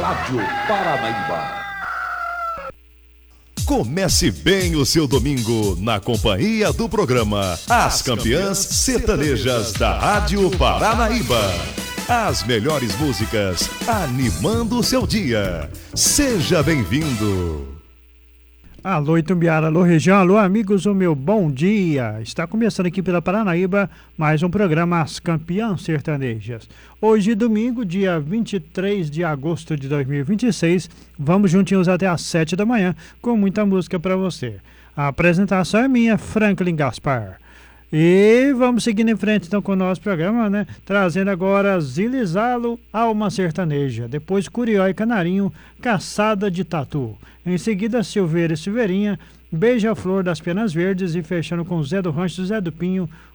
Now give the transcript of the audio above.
Rádio Paranaíba. Comece bem o seu domingo na companhia do programa As Campeãs Sertanejas da Rádio Paranaíba. As melhores músicas animando o seu dia. Seja bem-vindo. Alô Itumbiara, alô região, alô amigos, o meu bom dia. Está começando aqui pela Paranaíba mais um programa As Campeãs Sertanejas. Hoje, domingo, dia 23 de agosto de 2026, vamos juntinhos até às 7 da manhã com muita música para você. A apresentação é minha, Franklin Gaspar. E vamos seguindo em frente então com o nosso programa, né? Trazendo agora Zilizalo, Alma Sertaneja. Depois Curió e Canarinho, Caçada de Tatu. Em seguida Silveira e Silveirinha, Beija-Flor das Penas Verdes. E fechando com Zé do Rancho, Zé do Pinho,